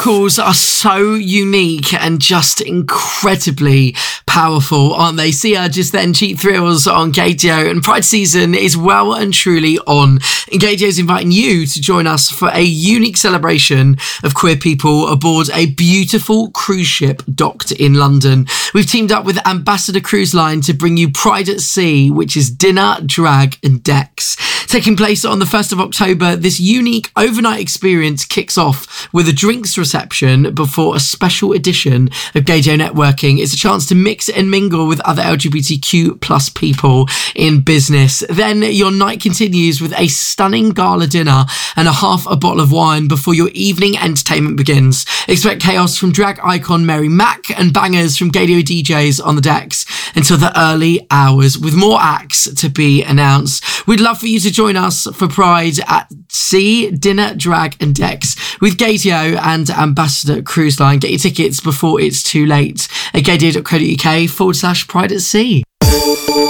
calls are so unique and just incredibly powerful, aren't they? Sea Urges then Cheap Thrills on Gaydio, and Pride season is well and truly on. And Gaydio is inviting you to join us for a unique celebration of queer people aboard a beautiful cruise ship docked in London. We've teamed up with Ambassador Cruise Line to bring you Pride at Sea, which is dinner, drag and decks. Taking place on the 1st of October, this unique overnight experience kicks off with a drinks reception before a special edition of Gaydio Networking. It's a chance to mix and mingle with other LGBTQ plus people in business. Then your night continues with a stunning gala dinner and half a bottle of wine before your evening entertainment begins. Expect chaos from drag icon Mary Mack and bangers from Gaydio DJs on the decks until the early hours, with more acts to be announced. We'd love for you to join us for Pride at Sea, dinner, drag and decks with Gaydio and Ambassador Cruise Line. Get your tickets before it's too late at gaydio.co.uk/Pride at Sea.